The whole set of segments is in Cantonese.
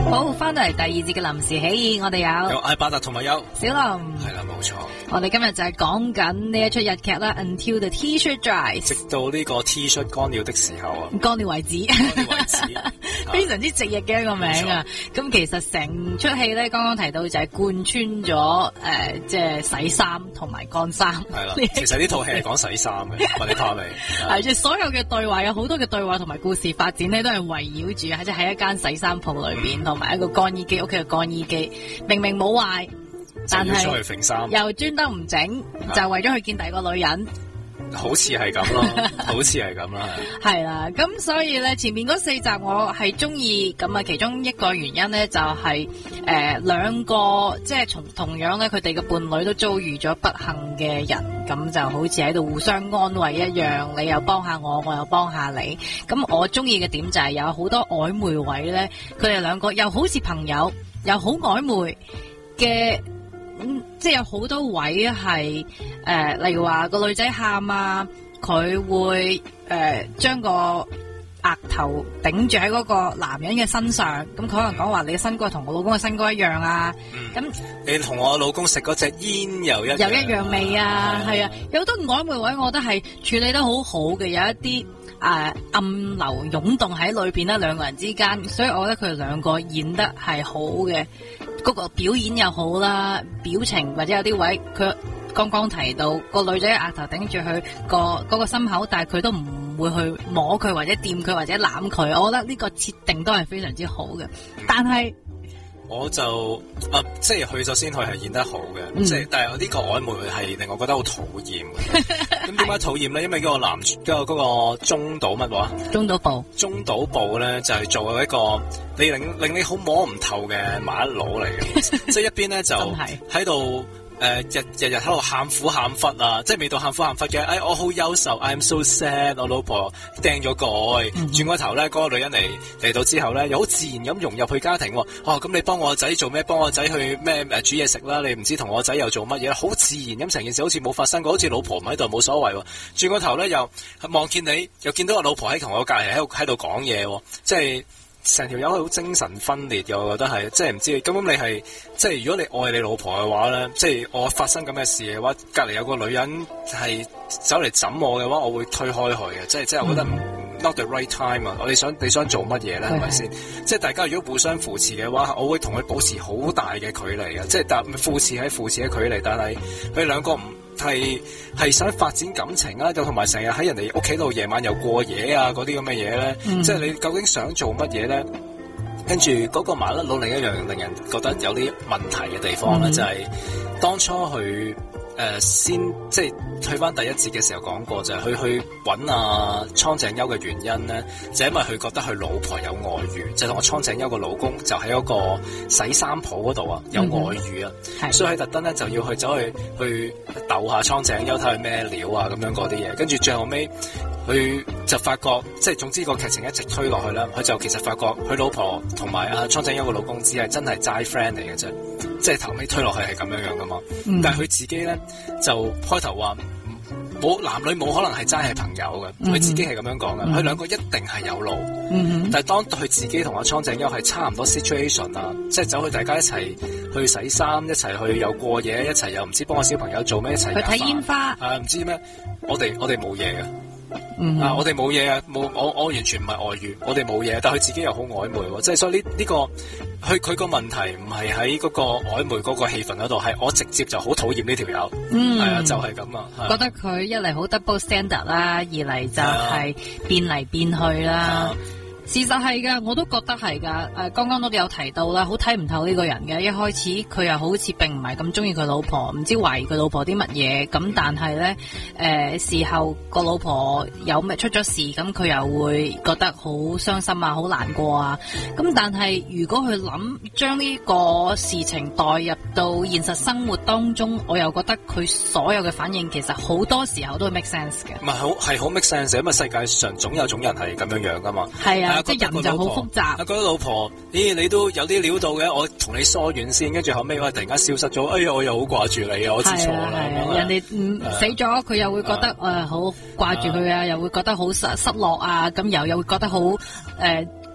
好，翻到嚟第二節嘅臨時起意，我哋有艾伯特同埋有小林， 係啦，冇錯。 我哋今日就係講緊呢一出日劇啦 ，Until the T-shirt dries， 直到呢個 T 恤乾了的時候啊， 乾了為止，非常之直譯嘅一個名啊。咁其實成出戲咧，剛剛提到就係貫穿咗即係洗衫同埋乾衫。 係啦，其實呢套戲係講洗衫嘅，問你怕未？ 係即係所有嘅對話，有好多嘅對話同埋故事發展咧，都係圍繞住喺一間洗衫鋪裏邊，同埋一個乾衣機，屋企嘅乾衣機，明明冇壞。但係又專登唔整，就為咗去見第二個女人， 好似係咁咯，好似係咁啦。 係啦，咁所以咧，前面嗰4集我係中意咁啊，其中一個原因咧就係兩個即係同樣咧，佢哋嘅伴侶都遭遇咗不幸嘅人，咁就好似喺度互相安慰一樣，你又幫下我，我又幫下你。咁我中意嘅點就係有好多曖昧位咧，佢哋兩個又好似朋友，又好曖昧嘅。即係有好多位係例如話個女仔喊啊，佢會將個額頭頂住喺嗰個男人嘅身上，咁佢可能講話你嘅身高同我老公嘅身高一樣啊，咁你同我老公食嗰隻煙又一樣味啊，係啊，有好多曖昧位，我覺得係處理得好好嘅，有一啲暗流湧動喺裏邊啦，兩個人之間，所以我覺得佢哋兩個演得係好嘅。嗰個表演又好啦，表情或者有啲位，佢剛剛提到個女仔額頭頂住佢嗰個心口，但係佢都唔會去摸佢或者掂佢或者攬佢，我覺得呢個設定都係非常之好嘅。但係我就即係去咗先去係演得好嘅，即係但係呢個曖昧係令我覺得好討厭。咁點解討厭咧？因為嗰個中島乜話？中島部咧就係做一個你令你好摸唔透嘅麻甩佬嚟嘅，即係一邊咧就喺度。日日喺度喊苦喊忽啊，即係未到喊苦喊忽嘅。我好憂愁 ，I'm so sad。我老婆掟咗蓋，轉個頭咧，嗰個女人嚟到之後咧，又好自然咁融入去家庭。咁你幫我仔做咩？幫我仔去咩煮嘢食啦？你唔知同我仔又做乜嘢？好自然咁成件事好似冇發生過，好似老婆唔喺度冇所謂。轉個頭咧又望見你，又見到我老婆喺同我隔籬喺度講嘢，即係。成條友係好精神分裂嘅，我覺得係，即係唔知根本你係，即係如果你愛你老婆嘅話咧，即係我發生咁嘅事嘅話，隔離有個女人係走嚟枕我嘅話，我會推開佢嘅，即係我覺得 not the right time 啊！你想做乜嘢咧？係咪先？即係大家如果互相扶持嘅話，我會同佢保持好大嘅距離嘅，即係但扶持嘅距離，但係佢兩個唔。係想發展感情啊，又同埋成日喺人哋屋企度夜晚又過夜啊，嗰啲咁嘅嘢咧，即係你究竟想做乜嘢咧？跟住嗰個麻甩佬另一樣令人覺得有啲問題嘅地方咧，就係當初佢先即係去翻第一節嘅時候講過，就係佢去揾阿蒼井優嘅原因咧，就係因為佢覺得佢老婆有外遇，就同我蒼井優個老公就喺嗰個洗衫鋪嗰度啊有外遇啊，所以佢特登咧就要走去鬥下蒼井優睇佢咩料啊咁樣嗰啲嘢，跟住最後尾佢就發覺，即係總之個劇情一直推落去啦，佢就其實發覺佢老婆同埋阿蒼井優個老公只係真係齋 friend 嚟嘅啫，即係頭尾推落去係咁樣噶嘛，但係佢自己咧就開頭話冇男女冇可能係齋係朋友嘅，佢自己係咁樣講嘅，佢兩個一定係有路，但係當佢自己同阿蒼井優係差唔多 situation 啊，即係走去大家一齊去洗衫，一齊去又過夜，一齊又唔知幫個小朋友做咩，一齊去睇煙花， 唔知咩，我哋冇嘢嘅。我哋冇嘢啊，我完全唔係外遇，我哋冇嘢，但係佢自己又好曖昧，即係所以呢個佢個問題唔係喺嗰個曖昧嗰個氣氛嗰度，係我直接就好討厭呢條友，係啊，就係咁啊， 覺得佢一嚟好 double standard 啦，二嚟就係變嚟變去啦。事實係噶，我都覺得係噶。剛剛都有提到啦，好睇唔透呢個人嘅。一開始佢又好似並唔係咁中意佢老婆，唔知懷疑佢老婆啲乜嘢。咁但係咧，事後個老婆有咩出咗事，咁佢又會覺得好傷心啊，好難過啊。咁但係如果佢諗將呢個事情代入到現實生活當中，我又覺得佢所有嘅反應其實好多時候都會 make sense 嘅。 唔係好 make sense，因為世界上總有種人係咁樣樣噶嘛。 係啊。即係人就好複雜。 覺得老婆，你都有啲料到嘅，我同你疏遠先，跟住後尾我突然間消失咗，哎呀，我又好掛住你啊，我知錯啦。人哋死咗，佢又會覺得好掛住佢啊，又會覺得好失落啊，咁又會覺得好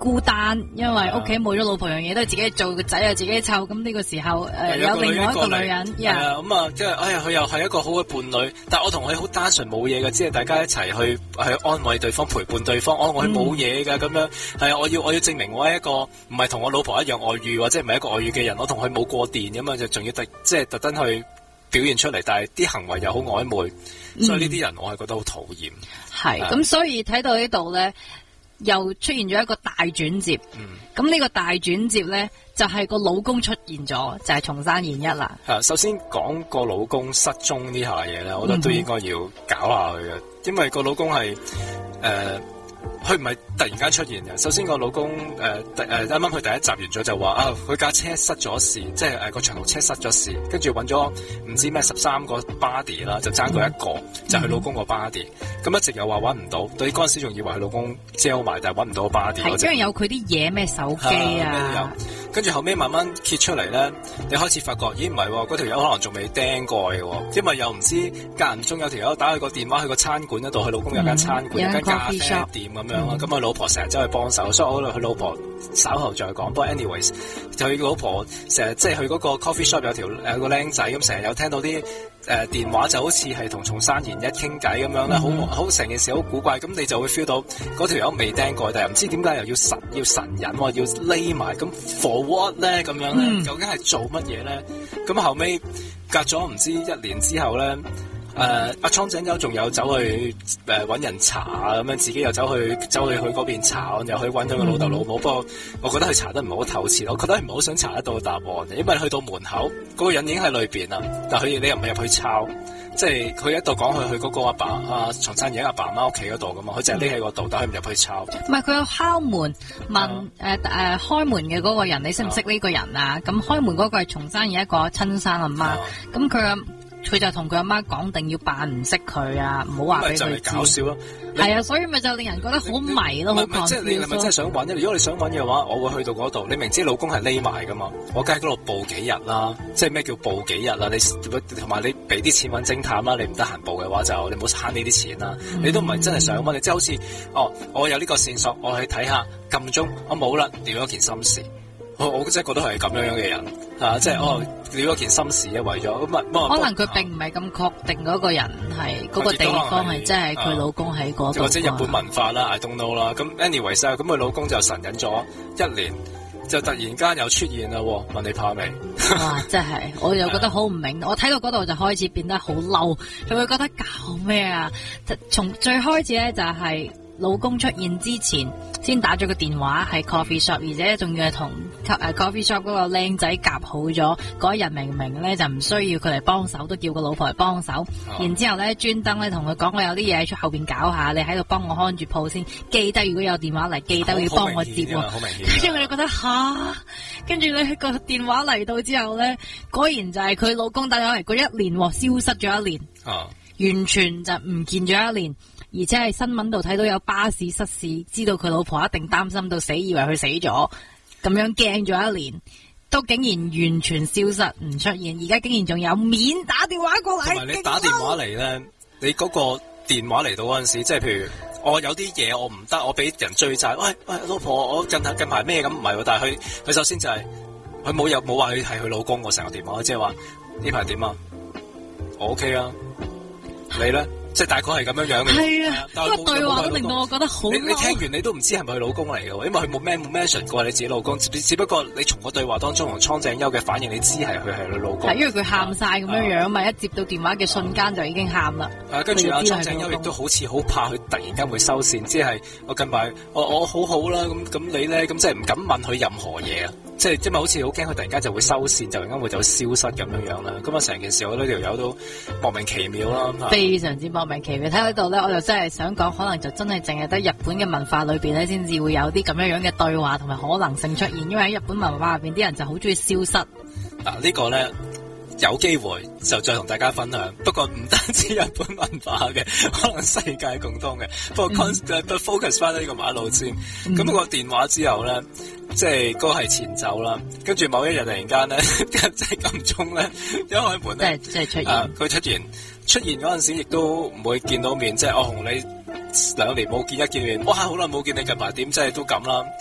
孤單，因為屋企冇咗老婆，樣嘢都係自己做，個仔又自己湊，咁呢個時候有另外一個女人， 係啊，咁啊，即係佢又係一個好嘅伴侶，但係我同佢好單純冇嘢嘅，只係大家一齊去安慰對方、陪伴對方。我係冇嘢㗎，咁樣係啊，我要證明我係一個唔係同我老婆一樣外遇，或者唔係一個外遇嘅人，我同佢冇過電咁啊，就仲要特登去表現出嚟，但係啲行為又好曖昧，所以呢啲人我係覺得好討厭。 係咁，所以睇到呢度咧，又出現咗一個大轉折。咁呢個大轉折咧，就係個老公出現咗，就係松山研一啦。 首先講個老公失蹤呢下嘢咧，我覺得都應該要搞下佢嘅，因為個老公係佢唔係突然間出現嘅。首先個老公啱啱佢第一集完咗就話佢架車失咗事，即係個長途車失咗事，跟住揾咗唔知咩13個 body 啦，就爭佢一個，就係佢老公個 body。咁一直又話揾唔到，對嗰陣時仲以為佢老公 sell 埋，但係揾唔到個 body。係因為有佢啲嘢咩手機啊， 跟住後尾慢慢揭出嚟咧，你開始發覺咦唔係喎，嗰條友可能仲未釘過嘅喎，因為又唔知間唔中有條友打佢個電話去個餐館嗰度，佢老公有間餐館，有間咖啡店咁樣啦，咁佢老婆成日走去幫手，所以我覺得佢老婆稍後再講。不過 anyways， 就佢老婆成日即係去嗰個 coffee shop 有個僆仔咁，成日有聽到啲電話就好似係同松山研一傾偈咁樣咧，好成件事好古怪，咁你就會 feel 到嗰條友未釘過，但係唔知點解又要神隱喎，要匿埋，咁 for what 咧咁樣咧？究竟係做乜嘢咧？咁後尾隔咗唔知1年之後咧，阿蒼井優仲有走去揾人查咁樣，自己又走去嗰邊查，又去揾佢個老豆老母。不過我覺得佢查得唔係好透徹，我覺得佢唔係好想查得到答案，因為去到門口嗰個人已經喺裏邊啦，但係你又唔係入去抄，即係佢一度講去嗰個阿松山研一阿爸媽屋企嗰度噶嘛，佢就係匿喺嗰度，但係佢唔入去抄。唔係佢有敲門問開門嘅嗰個人，你識唔識呢個人啊？咁開門嗰個係松山研一個親生阿媽，咁佢就同佢阿媽講定要扮唔識佢啊，唔好話俾佢知。咪就係搞笑咯，係啊，所以咪就令人覺得好迷咯，好狂。即係你係咪真係想揾？如果你想揾嘅話，我會去到嗰度。你明知老公係匿埋噶嘛，我梗係嗰度報幾日啦。即係咩叫報幾日啦？你同埋你俾啲錢揾偵探啦，你唔得閒報嘅話就你唔好慳呢啲錢啦。你都唔係真係想揾，你即係好似我有呢個線索，我去睇下撳鐘，我冇啦，掉咗件心事。我真係覺得係咁樣嘅人即係了咗件心事為咗咁可能佢並唔係咁確定嗰個人係嗰個地方係真係佢老公喺嗰度， 或者日本文化啦 ，I don't know 啦。咁 anyways 咁佢老公就神隱咗1年，就突然間又出現啦。問你怕未？ 哇！真係，我又覺得好唔明。我睇到嗰度就開始變得好嬲，就會覺得搞咩啊？從最開始咧就係老公出現之前，先打咗個電話係 coffee shop， 而且仲要係同coffee shop 嗰個靚仔夾好咗。嗰日明明咧就唔需要佢嚟幫手，都叫個老婆嚟幫手。然之後咧專登咧同佢講，我有啲嘢喺出後邊搞下，你喺度幫我看住鋪先。記得如果有電話嚟，記得要幫我接喎。 好明顯。 跟住我就覺得跟住咧個電話嚟到之後咧，果然就係佢老公打咗嚟嗰1年，消失咗1年，完全就唔見咗1年。而且係新聞度睇到有巴士失事，知道佢老婆一定擔心到死，以為佢死咗，咁樣驚咗1年，都竟然完全消失唔出現。而家竟然仲有面打電話過嚟， 同埋你打電話嚟咧，你嗰個電話嚟到嗰陣時，即係譬如我有啲嘢我唔得，我俾人追債，喂老婆，我近排咩咁唔係喎？但係佢首先就係佢冇話佢係佢老公個成個電話，即係話呢排點啊？我 OK 啊，你咧？即係大概係咁樣樣嘅，係啊，嗰個對話都令到我覺得好。你聽完你都唔知係咪佢老公嚟嘅，因為佢冇 mention 過你自己老公，只不過你從個對話當中同蒼井優嘅反應，你知係佢係佢老公。係因為佢喊晒咁樣樣嘛，一接到電話嘅瞬間就已經喊啦。跟住阿蒼井優亦都好似好怕佢突然間會收線，即係我近排我好好啦，咁你咧咁即係唔敢問佢任何嘢啊，即係好似好驚佢突然間就會收線，就突然間會就消失咁樣樣啦。咁啊成件事我覺得條友都莫名其妙啦，非常之莫名其妙。睇喺度咧，我就真係想講，可能就真係淨係得日本嘅文化裏邊咧，先至會有啲咁樣樣嘅對話同埋可能性出現。因為喺日本文化入邊，啲人就好中意消失。呢個咧有機會就再同大家分享。不過唔單止日本文化嘅，可能世界共通嘅。不過 focus 翻呢個馬路先。咁個電話之後咧，即係嗰個係前奏啦。跟住某一日突然間咧，即係撳鐘咧，一開門咧，即係出現。佢出現嗰陣時，亦都唔會見到面，即係我同你2年冇見面，哇！好耐冇見你近排點，即係都咁啦。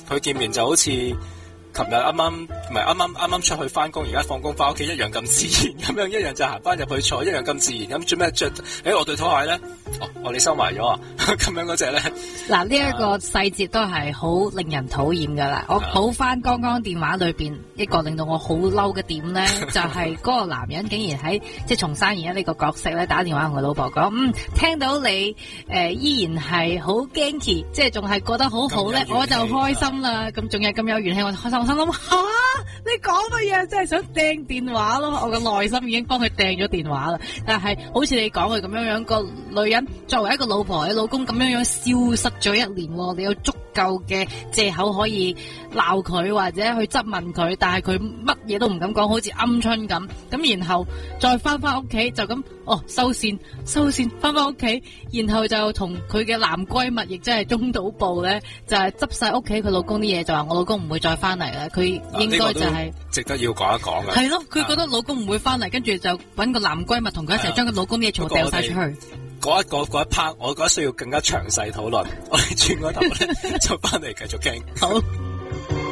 佢見面就好似琴日啱啱出去翻工，而家放工翻屋企一樣咁自然咁樣，一樣就行翻入去坐，一樣咁自然咁做咩着？我對拖鞋咧，你收埋咗啊？咁樣嗰隻咧， 嗱呢一個細節都係好令人討厭噶啦。我補翻剛剛電話裏邊一個令到我好嬲嘅點咧，就係嗰個男人竟然喺即係松山而家呢個角色咧打電話同佢老婆講，聽到你依然係好 genky， 即係仲係覺得好好咧，我就開心啦。咁仲有咁有元氣，我就開心。我心諗吓，你講乜嘢？真係想掟電話咯！我嘅內心已經幫佢掟咗電話啦。但係好似你講嘅咁樣樣，個女人作為一個老婆，你老公咁樣樣消失咗1年，你有足夠嘅借口可以鬧佢或者去質問佢，但係佢乜嘢都唔敢講，好似鵪鶉咁。咁然後再翻屋企就咁收線翻屋企，然後就同佢嘅男閨蜜，亦即係中島部咧，就係執晒屋企佢老公啲嘢，就話我老公唔會再翻嚟啦。佢應該就係值得要講一講嘅。 係咯，佢覺得老公唔會翻嚟，跟住就揾個男閨蜜同佢一齊將佢老公啲嘢全部掉晒出去。 嗰一 part， 我覺得需要更加詳細討論。我哋轉個頭咧，就翻嚟繼續傾。 好。